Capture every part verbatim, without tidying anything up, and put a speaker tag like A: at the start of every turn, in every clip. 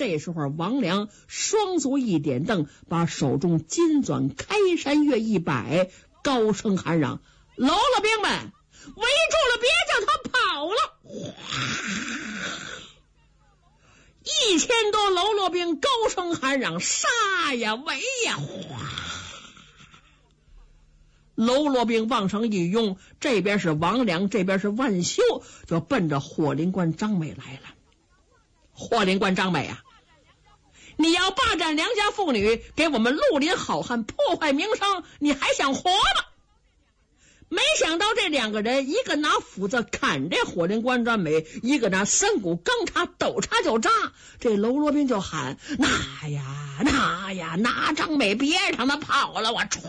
A: 这时候王良双足一点蹬，把手中金钻开山月一摆，高声喊嚷：喽啰兵们，围住了，别叫他跑了！一千多喽啰兵高声喊嚷：杀呀，围呀！喽啰兵往上一拥，这边是王良，这边是万修，就奔着霍林官张美来了。霍林官张美啊，你要霸占良家妇女，给我们绿林好汉破坏名声，你还想活吗？没想到这两个人，一个拿斧子砍这火灵关张美，一个拿三股钢叉抖叉就扎。这喽啰兵就喊：那呀那呀，拿张美，别让他跑了！我唰，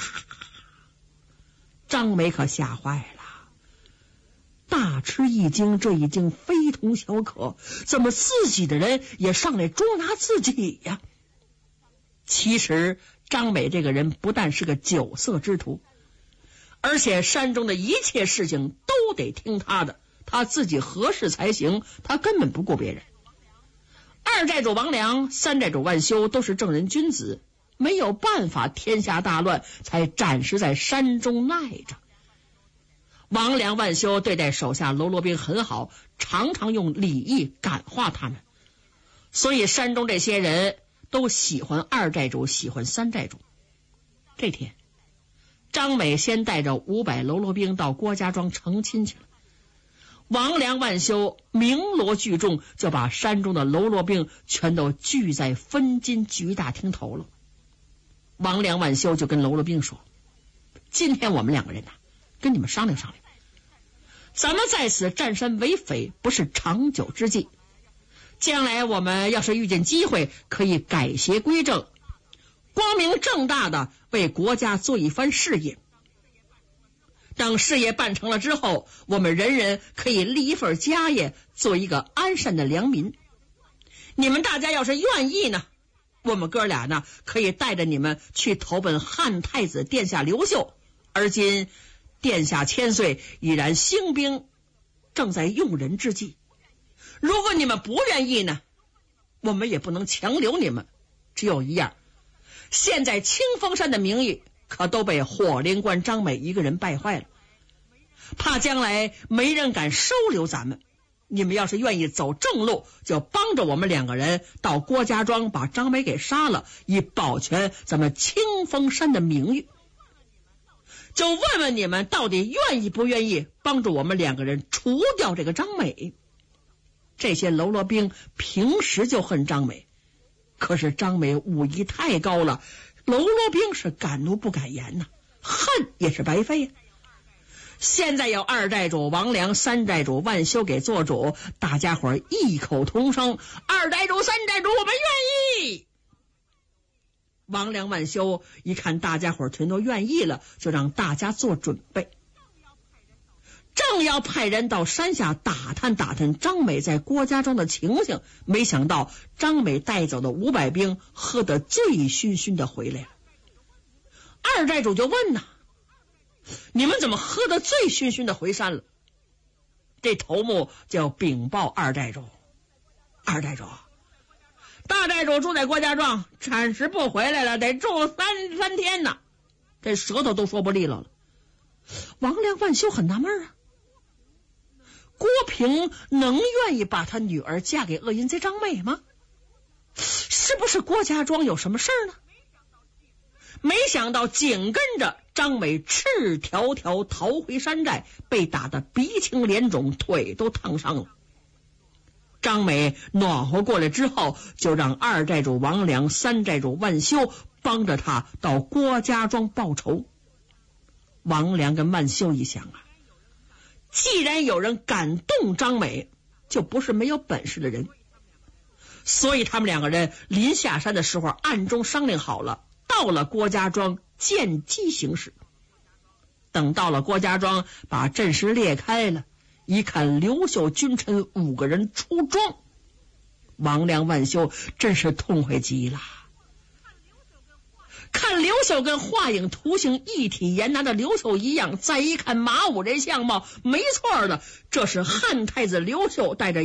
A: 张美可吓坏了，大吃一惊，这已经非同小可，怎么自己的人也上来捉拿自己呀？其实张美这个人不但是个酒色之徒，而且山中的一切事情都得听他的，他自己合适才行，他根本不顾别人。二寨主王良，三寨主万修都是正人君子，没有办法，天下大乱，才暂时在山中耐着。王良、万修对待手下喽啰兵很好，常常用礼义感化他们，所以山中这些人都喜欢二寨主，喜欢三寨主。这天张美先带着五百喽啰兵到郭家庄成亲去了。王良、万修鸣锣聚众，就把山中的喽啰兵全都聚在分金局大厅头了。王良、万修就跟喽啰兵说：今天我们两个人呐、啊，跟你们商量商量，咱们在此占山为匪不是长久之计，将来我们要是遇见机会，可以改邪归正，光明正大的为国家做一番事业。等事业办成了之后，我们人人可以立一份家业，做一个安善的良民。你们大家要是愿意呢，我们哥俩呢可以带着你们去投奔汉太子殿下刘秀。而今殿下千岁，已然兴兵，正在用人之际。如果你们不愿意呢，我们也不能强留你们。只有一样，现在清风山的名誉可都被火灵官张美一个人败坏了，怕将来没人敢收留咱们。你们要是愿意走正路，就帮着我们两个人到郭家庄把张美给杀了，以保全咱们清风山的名誉。就问问你们到底愿意不愿意帮助我们两个人除掉这个张美。这些喽啰兵平时就恨张美，可是张美武艺太高了，喽啰兵是敢怒不敢言呐、啊，恨也是白费呀、啊。现在有二寨主王良、三寨主万修给做主，大家伙异口同声：二寨主、三寨主，我们愿意。王良、万修一看大家伙全都愿意了，就让大家做准备，正要派人到山下打探打探张美在郭家庄的情形，没想到张美带走的五百兵喝得醉醺醺的回来了。二寨主就问呐、啊，你们怎么喝得醉醺醺的回山了？这头目就禀报二寨主：二寨主，大寨主住在郭家庄，暂时不回来了，得住三三天呢，这舌头都说不利落了。王良、万修很纳闷啊，郭平能愿意把他女儿嫁给恶淫贼张美吗？是不是郭家庄有什么事儿呢？没想到紧跟着张美赤条条逃回山寨，被打得鼻青脸肿，腿都烫伤了。张美暖和过来之后，就让二寨主王良、三寨主万修帮着他到郭家庄报仇。王良跟万修一想啊，既然有人敢动张美，就不是没有本事的人，所以他们两个人临下山的时候暗中商量好了，到了郭家庄见机行事。等到了郭家庄，把阵势裂开了，一看刘秀君臣五个人出庄，王良、万修真是痛快极了。看刘秀跟画影图形一体严拿的刘秀一样，再一看马武这相貌，没错了，这是汉太子刘秀带着